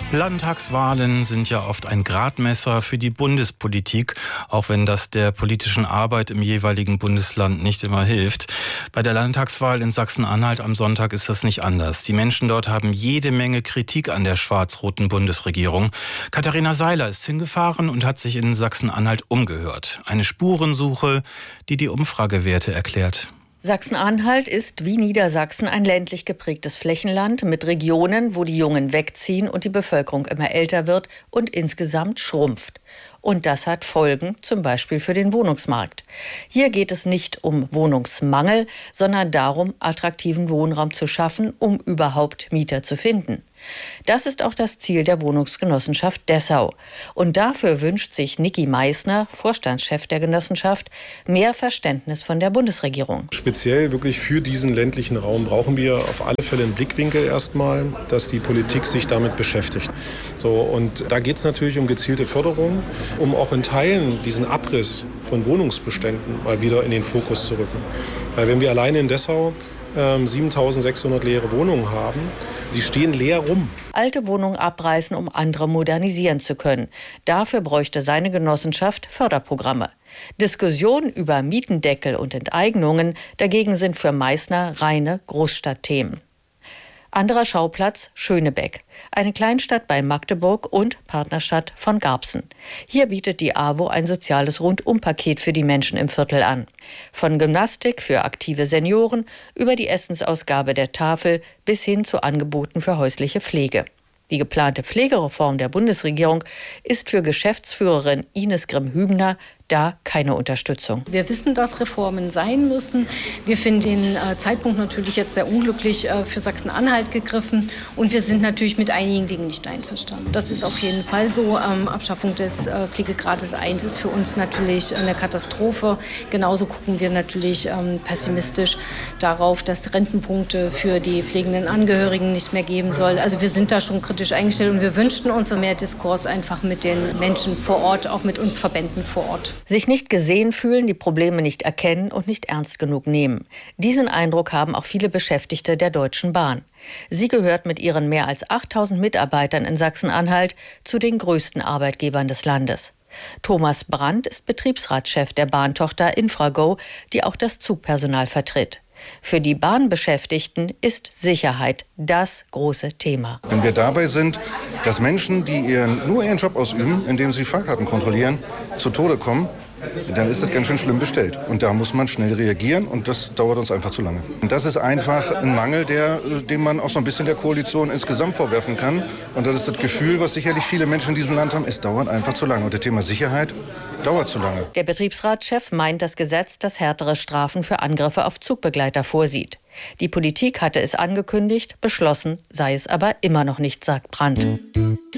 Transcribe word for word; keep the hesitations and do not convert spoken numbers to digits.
Landtagswahlen sind ja oft ein Gradmesser für die Bundespolitik, auch wenn das der politischen Arbeit im jeweiligen Bundesland nicht immer hilft. Bei der Landtagswahl in Sachsen-Anhalt am Sonntag ist das nicht anders. Die Menschen dort haben jede Menge Kritik an der schwarz-roten Bundesregierung. Katharina Seiler ist hingefahren und hat sich in Sachsen-Anhalt umgehört. Eine Spurensuche, die die Umfragewerte erklärt. Sachsen-Anhalt ist wie Niedersachsen ein ländlich geprägtes Flächenland mit Regionen, wo die Jungen wegziehen und die Bevölkerung immer älter wird und insgesamt schrumpft. Und das hat Folgen, zum Beispiel für den Wohnungsmarkt. Hier geht es nicht um Wohnungsmangel, sondern darum, attraktiven Wohnraum zu schaffen, um überhaupt Mieter zu finden. Das ist auch das Ziel der Wohnungsgenossenschaft Dessau. Und dafür wünscht sich Niki Meissner, Vorstandschef der Genossenschaft, mehr Verständnis von der Bundesregierung. Speziell wirklich für diesen ländlichen Raum brauchen wir auf alle Fälle einen Blickwinkel erstmal, dass die Politik sich damit beschäftigt. So, und da geht es natürlich um gezielte Förderung, um auch in Teilen diesen Abriss von Wohnungsbeständen mal wieder in den Fokus zu rücken. Weil wenn wir alleine in Dessau ähm, siebentausendsechshundert leere Wohnungen haben, die stehen leer rum. Alte Wohnungen abreißen, um andere modernisieren zu können. Dafür bräuchte seine Genossenschaft Förderprogramme. Diskussionen über Mietendeckel und Enteignungen dagegen sind für Meissner reine Großstadtthemen. Anderer Schauplatz Schönebeck, eine Kleinstadt bei Magdeburg und Partnerstadt von Garbsen. Hier bietet die A W O ein soziales Rundumpaket für die Menschen im Viertel an. Von Gymnastik für aktive Senioren über die Essensausgabe der Tafel bis hin zu Angeboten für häusliche Pflege. Die geplante Pflegereform der Bundesregierung ist für Geschäftsführerin Ines Grimm-Hübner da keine Unterstützung. Wir wissen, dass Reformen sein müssen. Wir finden den äh, Zeitpunkt natürlich jetzt sehr unglücklich äh, für Sachsen-Anhalt gegriffen. Und wir sind natürlich mit einigen Dingen nicht einverstanden. Das ist auf jeden Fall so. Ähm, Abschaffung des äh, Pflegegrades eins ist für uns natürlich eine Katastrophe. Genauso gucken wir natürlich ähm, pessimistisch darauf, dass es Rentenpunkte für die pflegenden Angehörigen nicht mehr geben soll. Also wir sind da schon kritisch eingestellt und wir wünschten uns mehr Diskurs einfach mit den Menschen vor Ort, auch mit uns Verbänden vor Ort. Sich nicht gesehen fühlen, die Probleme nicht erkennen und nicht ernst genug nehmen. Diesen Eindruck haben auch viele Beschäftigte der Deutschen Bahn. Sie gehört mit ihren mehr als achttausend Mitarbeitern in Sachsen-Anhalt zu den größten Arbeitgebern des Landes. Thomas Brandt ist Betriebsratschef der Bahntochter Infrago, die auch das Zugpersonal vertritt. Für die Bahnbeschäftigten ist Sicherheit das große Thema. Wenn wir dabei sind, dass Menschen, die ihren, nur ihren Job ausüben, indem sie Fahrkarten kontrollieren, zu Tode kommen, dann ist das ganz schön schlimm bestellt. Und da muss man schnell reagieren und das dauert uns einfach zu lange. Und das ist einfach ein Mangel, der, den man auch so ein bisschen der Koalition insgesamt vorwerfen kann. Und das ist das Gefühl, was sicherlich viele Menschen in diesem Land haben, es dauert einfach zu lange. Und das Thema Sicherheit dauert zu lange. Der Betriebsratschef meint das Gesetz, das härtere Strafen für Angriffe auf Zugbegleiter vorsieht. Die Politik hatte es angekündigt, beschlossen sei es aber immer noch nicht, sagt Brandt.